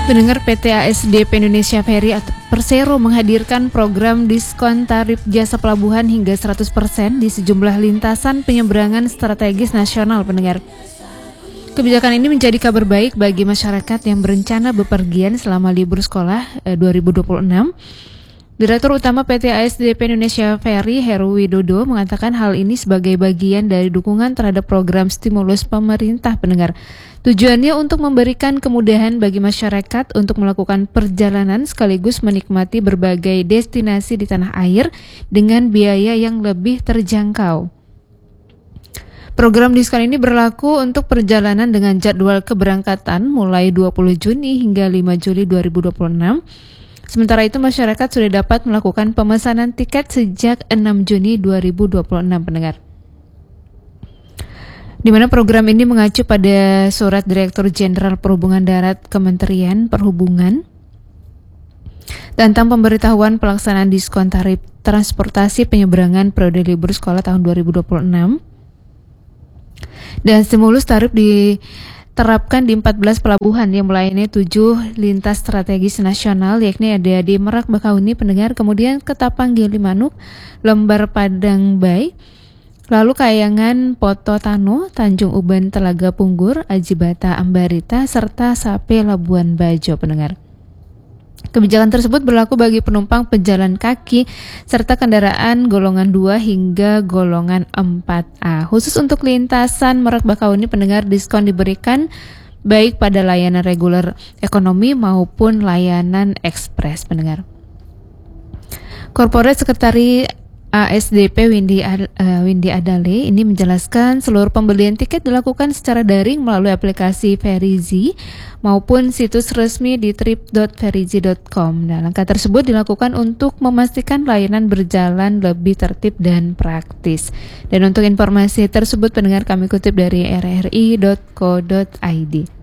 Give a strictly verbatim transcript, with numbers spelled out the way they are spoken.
Pendengar, P T A S D P Indonesia Ferry atau Persero menghadirkan program diskon tarif jasa pelabuhan hingga seratus persen di sejumlah lintasan penyeberangan strategis nasional, pendengar. Kebijakan ini menjadi kabar baik bagi masyarakat yang berencana bepergian selama libur sekolah eh, dua ribu dua puluh enam. Direktur Utama P T A S D P Indonesia Ferry, Heru Widodo, mengatakan hal ini sebagai bagian dari dukungan terhadap program stimulus pemerintah, pendengar. Tujuannya untuk memberikan kemudahan bagi masyarakat untuk melakukan perjalanan sekaligus menikmati berbagai destinasi di tanah air dengan biaya yang lebih terjangkau. Program diskon ini berlaku untuk perjalanan dengan jadwal keberangkatan mulai dua puluh Juni hingga lima Juli dua ribu dua puluh enam. Sementara itu masyarakat sudah dapat melakukan pemesanan tiket sejak enam Juni dua ribu dua puluh enam, pendengar. Di mana program ini mengacu pada Surat Direktur Jenderal Perhubungan Darat Kementerian Perhubungan tentang pemberitahuan pelaksanaan diskon tarif transportasi penyeberangan periode libur sekolah tahun dua ribu dua puluh enam. Dan stimulus tarif diterapkan di empat belas pelabuhan yang melayani tujuh lintas strategis nasional, yakni ada di Merak Bakahuni, pendengar, kemudian Ketapang Gilimanuk, Lembar Padang Bay, lalu Kayangan Poto Tano, Tanjung Uban Telaga Punggur, Ajibata Ambarita, serta Sape Labuan Bajo, pendengar. Kebijakan tersebut berlaku bagi penumpang pejalan kaki serta kendaraan golongan dua hingga golongan empat A. Khusus untuk lintasan Merak Bakahuni, pendengar, diskon diberikan baik pada layanan reguler ekonomi maupun layanan ekspres, pendengar. Korporat Sekretari A S D P Windy, uh, Windy Adale ini menjelaskan seluruh pembelian tiket dilakukan secara daring melalui aplikasi Ferryz maupun situs resmi di trip dot ferryz dot com. Nah, langkah tersebut dilakukan untuk memastikan layanan berjalan lebih tertib dan praktis. Dan untuk informasi tersebut, pendengar, kami kutip dari r r i dot co dot i d.